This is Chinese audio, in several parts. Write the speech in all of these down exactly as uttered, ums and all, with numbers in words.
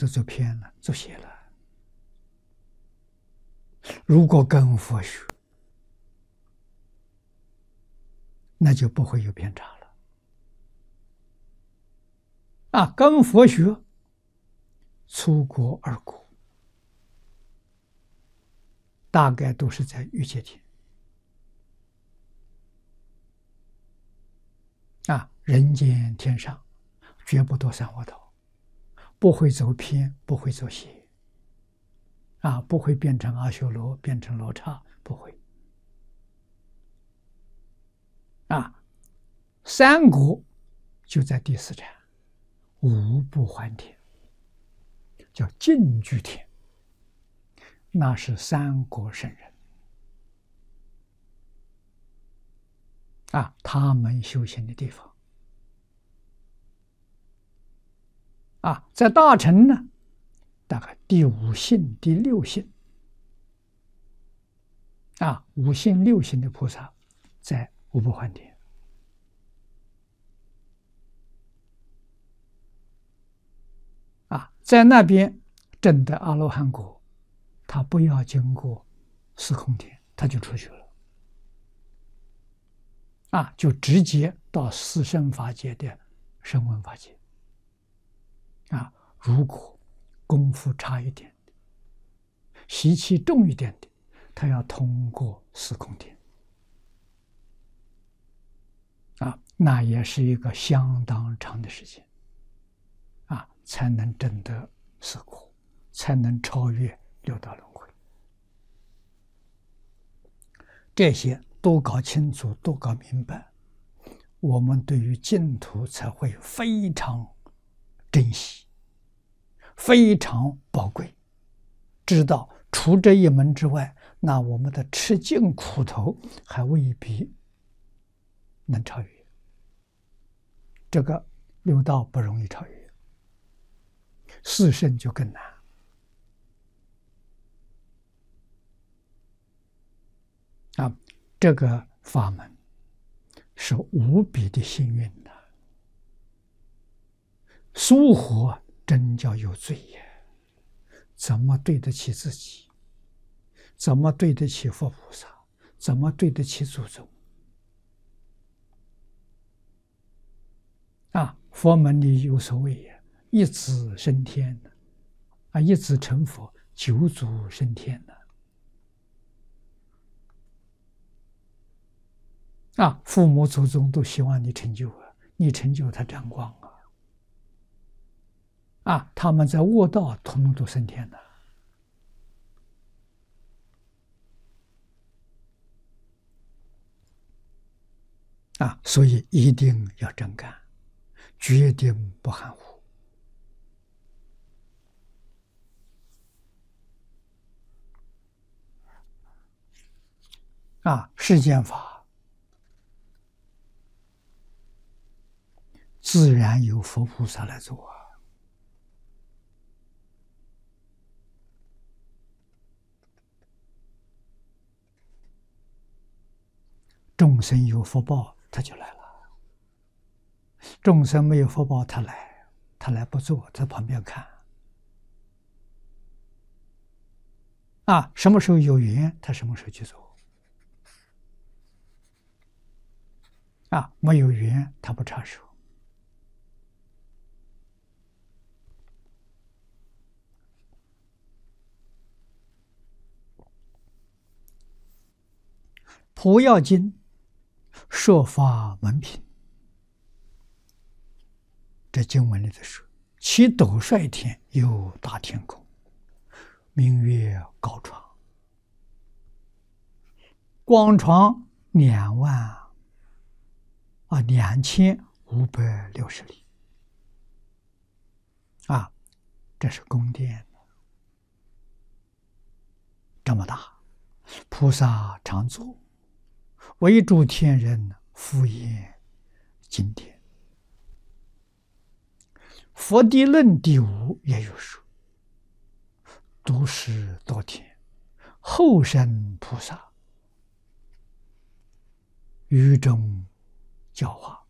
子走偏了，走邪了。如果跟佛学，那就不会有偏差了。啊，跟佛学，出国二国，大概都是在欲界天。啊，人间天上，绝不堕三恶道，不会走偏，不会走邪。啊，不会变成阿修罗，变成罗刹，不会。啊，三国就在第四禅，无不还天，叫净居天，那是三国圣人。啊，他们修行的地方。啊，在大乘呢，大概第五性、第六性。啊，五性六性的菩萨在无不还天。啊，在那边证得阿罗汉果，他不要经过四空天，他就出去了。啊，就直接到四圣法界的声闻法界。啊，如果功夫差一点的，习气重一点的，他要通过四空天。啊，那也是一个相当长的时间。啊，才能证得四果，才能超越六道轮回。这些都搞清楚，都搞明白，我们对于净土才会非常珍惜，非常宝贵。知道除这一门之外，那我们的吃尽苦头还未必能超越。这个六道不容易超越，四圣就更难。啊，这个法门是无比的幸运的。疏忽真叫有罪也，怎么对得起自己？怎么对得起佛菩萨？怎么对得起祖宗？啊，佛门里有所谓也，一子升天的，啊，一子成佛，九祖升天的。啊，父母祖宗都希望你成就啊，你成就他沾光啊。啊，他们在卧道通通都升天的。啊，所以一定要真干，决定不含糊。啊，世间法自然由佛菩萨来做啊。众生有福报，他就来了；众生没有福报，他来，他来不做，在旁边看。啊，什么时候有缘，他什么时候去做。啊，没有缘，他不插手。普药经说法门品，这经文里头说：其斗率天，有大天宫，名曰高床，光床两万啊，两千五百六十里啊，这是宫殿，这么大，菩萨常住，为诸天人敷衍经典。佛地论第五也有说：独师多天，后生菩萨，于中教化。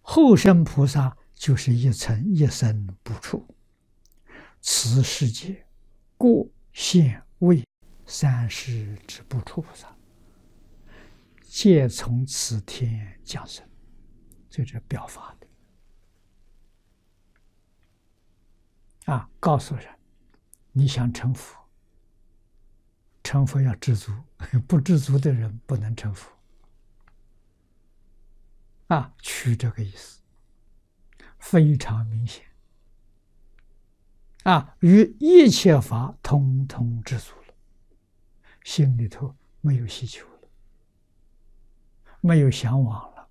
后生菩萨就是一层一生不出，此世界各现为三世之不出菩萨，皆从此天降生。这是表法的啊，告诉人你想成佛，成佛要知足，不知足的人不能成佛啊，取这个意思非常明显啊，与一切法通通知足了，心里头没有希求了，没有向往了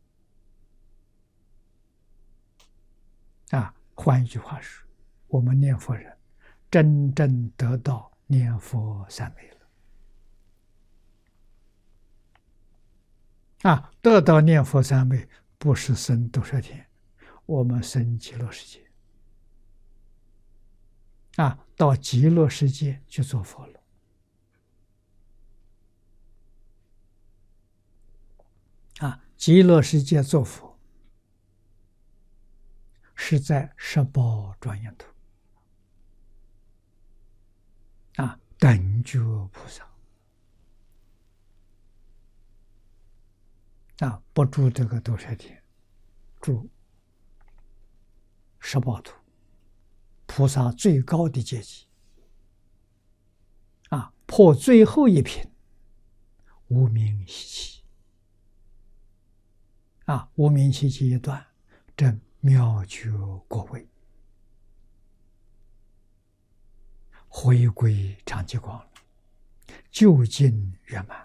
啊。换一句话说，我们念佛人真正得到念佛三昧了啊！得到念佛三昧，不是生度舍天，我们生极乐世界啊，到极乐世界去做佛了啊！极乐世界做佛是在十宝庄严土啊，等觉菩萨啊，不住这个度舍天，住十宝土，菩萨最高的阶级啊，破最后一品无明习气啊，无明习气一断，证妙觉果位，回归常寂光，究竟圆满。